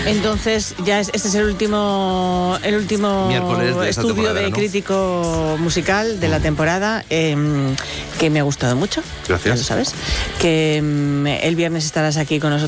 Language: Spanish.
Entonces, este es el último Miércoles de esta estudio temporada, de ¿no? crítico musical de la temporada, que me ha gustado mucho. Gracias. Ya lo sabes. Que el viernes estarás aquí con nosotros